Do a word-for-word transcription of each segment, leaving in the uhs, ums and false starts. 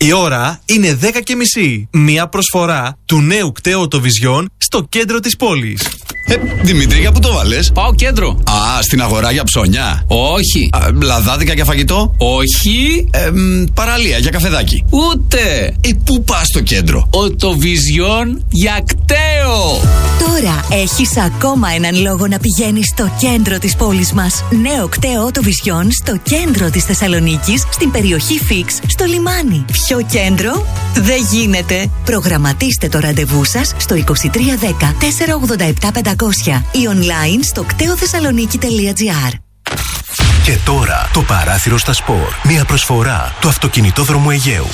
Η ώρα είναι δέκα και μισή. Μία προσφορά του νέου κταίου το Vision στο κέντρο της πόλης. Ε, Δημήτρη, για πού το βάλες? Πάω κέντρο. Α, στην αγορά για ψώνια. Όχι. Α, λαδάδικα για φαγητό. Όχι. Ε, μ, παραλία για καφεδάκι. Ούτε. Ε, πού πας στο κέντρο? Ο το Vision για κταίο. Τώρα έχεις ακόμα έναν λόγο να πηγαίνεις στο κέντρο της πόλης μας. Νέο κταίο το Vision στο κέντρο της Θεσσαλονίκης, στην περιοχή Φίξ, στο λιμάνι. Ποιο κέντρο? Δεν γίνεται. Προγραμματίστε το ραντεβού σας στο είκοσι τρία δέκα τετρακόσια ογδόντα επτά πεντακόσια ή online στο κτέοθεσσαλονίκη τελεία τζι άρ. Και τώρα το παράθυρο στα σπορ. Μια προσφορά του αυτοκινητόδρομου Αιγαίου.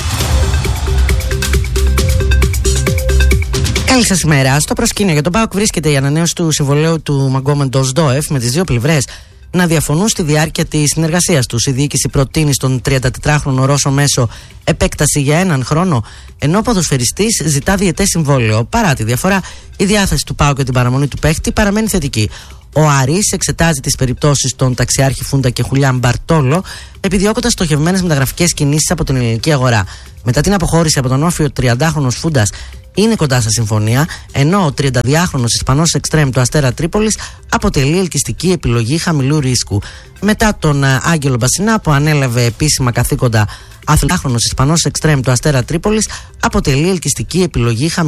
Καλή σας ημέρα. Στο προσκήνιο για τον ΠΑΟΚ βρίσκεται η ανανέωση του συμβολαίου του Μαγκόμεντος Ντόεφ, με τις δύο πλευρές να διαφωνούν στη διάρκεια της συνεργασίας τους. Η διοίκηση προτείνει στον τριαντατετράχρονο Ρώσο μέσο επέκταση για έναν χρόνο, ενώ ο ποδοσφαιριστής ζητά διετές συμβόλαιο. Παρά τη διαφορά, η διάθεση του ΠΑΟΚ και την παραμονή του παίχτη παραμένει θετική. Ο Άρης εξετάζει τις περιπτώσεις των ταξιάρχη Φούντα και Χουλιάν Μπαρτόλο, επιδιώκοντας στοχευμένες μεταγραφικές κινήσεις από την ελληνική αγορά. Μετά την αποχώρηση από τον Όφιο, ο τριαντάχρονος Φούντας είναι κοντά στα συμφωνία, ενώ ο τριανταδυάχρονος Ισπανός εξτρέμ του Αστέρα Τρίπολης αποτελεί ελκυστική επιλογή χαμηλού ρίσκου. Μετά τον Άγγελο Μπασινά, που ανέλαβε επίσημα καθήκοντα, ο τριαντάχρονος Ισπανός εξτρέμ του Αστέρα Τρίπολης αποτελεί ελκυστική επιλογή χαμηλού